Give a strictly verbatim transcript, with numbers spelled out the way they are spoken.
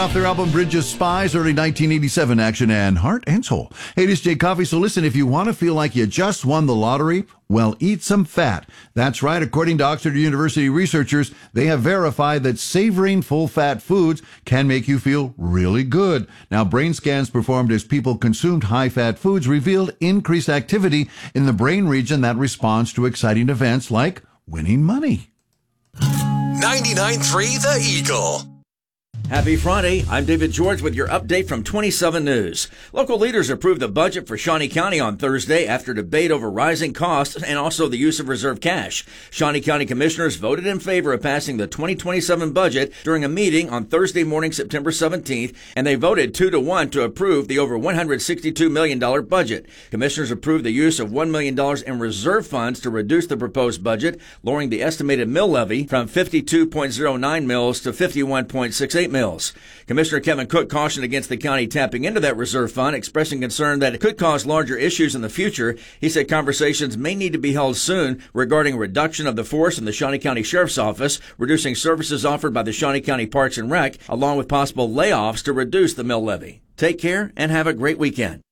Off their album Bridge of Spies, early nineteen eighty-seven action and heart and soul. Hey, this is Jay Coffee. So listen, if you want to feel like you just won the lottery, well, eat some fat. That's right. According to Oxford University researchers, they have verified that savoring full-fat foods can make you feel really good. Now, brain scans performed as people consumed high-fat foods revealed increased activity in the brain region that responds to exciting events like winning money. ninety-nine point three The Eagle. Happy Friday. I'm David George with your update from twenty-seven News. Local leaders approved the budget for Shawnee County on Thursday after debate over rising costs and also the use of reserve cash. Shawnee County commissioners voted in favor of passing the twenty twenty-seven budget during a meeting on Thursday morning, September seventeenth, and they voted two to one to approve the over one hundred sixty-two million dollars budget. Commissioners approved the use of one million dollars in reserve funds to reduce the proposed budget, lowering the estimated mill levy from fifty-two point oh nine mils to fifty-one point six eight mils. Commissioner Kevin Cook cautioned against the county tapping into that reserve fund, expressing concern that it could cause larger issues in the future. He said conversations may need to be held soon regarding reduction of the force in the Shawnee County Sheriff's Office, reducing services offered by the Shawnee County Parks and Rec, along with possible layoffs to reduce the mill levy. Take care and have a great weekend.